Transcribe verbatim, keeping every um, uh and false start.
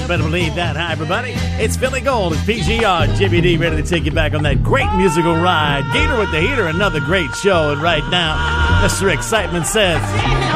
better believe that. Hi, everybody. It's Philly Gold. It's P G R. Jimmy D ready to take you back on that great musical ride. Gator with the Heater, another great show. And right now, Mister Excitement says...